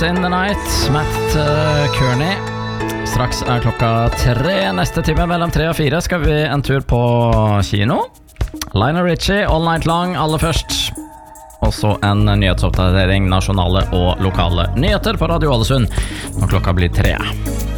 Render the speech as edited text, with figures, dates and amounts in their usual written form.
Dance in the Night, Matt Kearney. Straks klokka 3. Neste time mellom 3 og 4 skal vi en tur på kino. Lionel Richie, All Night Long, aller først. Og så en nyhetsoppdatering, nasjonale og lokale nyheter på Radio Ålesund når klokka blir 3.